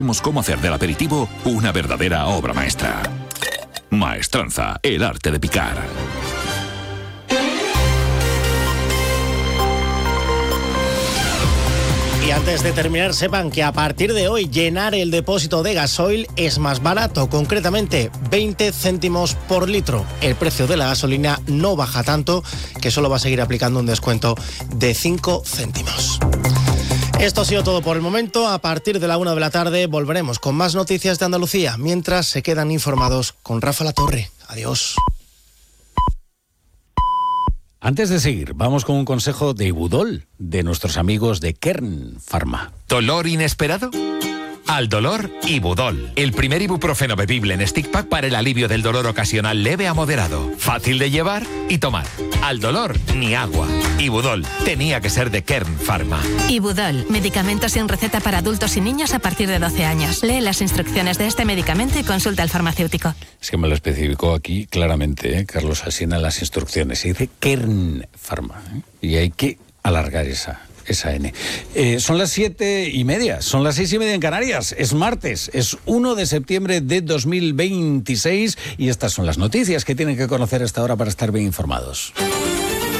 Cómo hacer del aperitivo una verdadera obra maestra. Maestranza, el arte de picar. Y antes de terminar, sepan que a partir de hoy llenar el depósito de gasoil es más barato, concretamente 20 céntimos por litro. El precio de la gasolina no baja tanto, que solo va a seguir aplicando un descuento de 5 céntimos. Esto ha sido todo por el momento. A partir de la 1 de la tarde volveremos con más noticias de Andalucía, mientras se quedan informados con Rafa Latorre. Adiós. Antes de seguir, vamos con un consejo de Ibudol, de nuestros amigos de Kern Pharma. ¿Dolor inesperado? Al dolor, Ibudol. El primer ibuprofeno bebible en stick pack para el alivio del dolor ocasional leve a moderado. Fácil de llevar y tomar. Al dolor, ni agua. Ibudol. Tenía que ser de Kern Pharma. Ibudol. Medicamento sin receta para adultos y niños a partir de 12 años. Lee las instrucciones de este medicamento y consulta al farmacéutico. Es que me lo especificó aquí claramente, Carlos Asina, las instrucciones. Se dice Kern Pharma. Y hay que alargar esa N. Son las 7:30, son las 6:30 en Canarias. Es martes, es 1 de septiembre de 2026 y estas son las noticias que tienen que conocer a esta hora para estar bien informados.